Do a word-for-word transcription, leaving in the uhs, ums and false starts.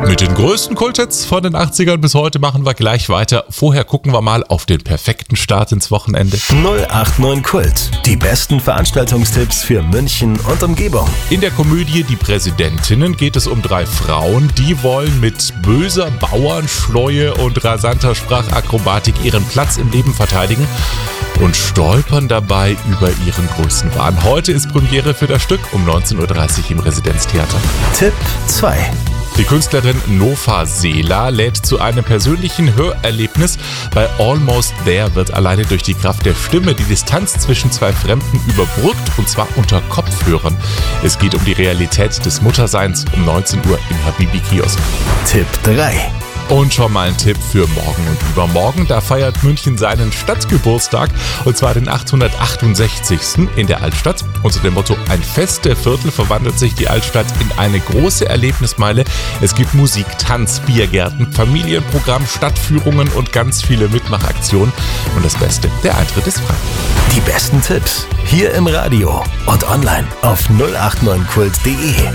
Mit den größten Kulthits von den achtzigern bis heute machen wir gleich weiter. Vorher gucken wir mal auf den perfekten Start ins Wochenende. null acht neun Kult. Die besten Veranstaltungstipps für München und Umgebung. In der Komödie Die Präsidentinnen geht es um drei Frauen, die wollen mit böser Bauernschleue und rasanter Sprachakrobatik ihren Platz im Leben verteidigen und stolpern dabei über ihren größten Wahn. Heute ist Premiere für das Stück um neunzehn Uhr dreißig im Residenztheater. Tipp zwei. Die Künstlerin Nofa Sela lädt zu einem persönlichen Hörerlebnis. Bei Almost There wird alleine durch die Kraft der Stimme die Distanz zwischen zwei Fremden überbrückt, und zwar unter Kopfhörern. Es geht um die Realität des Mutterseins um neunzehn Uhr im Habibi-Kiosk. Tipp drei. Und schon mal ein Tipp für morgen und übermorgen. Da feiert München seinen Stadtgeburtstag, und zwar den achthundertachtundsechzigsten in der Altstadt. Unter dem Motto Ein Fest der Viertel verwandelt sich die Altstadt in eine große Erlebnismeile. Es gibt Musik, Tanz, Biergärten, Familienprogramm, Stadtführungen und ganz viele Mitmachaktionen. Und das Beste, der Eintritt ist frei. Die besten Tipps hier im Radio und online auf null acht neun kult punkt de.